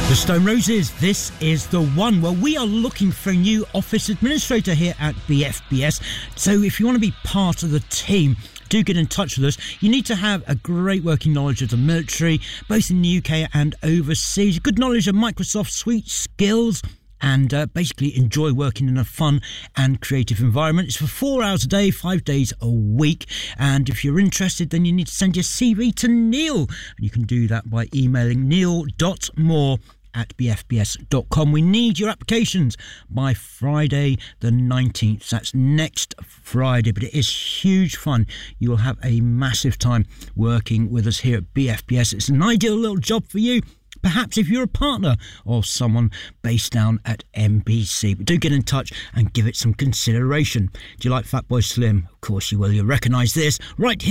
The Stone Roses, this is the one. Well, we are looking for a new office administrator here at BFBS. So if you want to be part of the team, do get in touch with us. You need to have a great working knowledge of the military, both in the UK and overseas. Good knowledge of Microsoft Suite skills, and basically enjoy working in a fun and creative environment. It's for 4 hours a day, 5 days a week. And if you're interested, then you need to send your CV to Neil. And you can do that by emailing neil.moore@bfbs.com. We need your applications by Friday the 19th. That's next Friday, but it is huge fun. You will have a massive time working with us here at BFBS. It's an ideal little job for you, perhaps if you're a partner or someone based down at MBC. But do get in touch and give it some consideration. Do you like Fatboy Slim? Of course you will. You'll recognise this right here.